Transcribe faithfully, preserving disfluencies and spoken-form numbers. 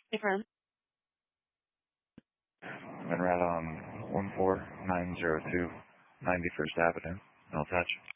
Confirm. I'm in route on one four nine zero two, ninety-first Avenue. I'll touch.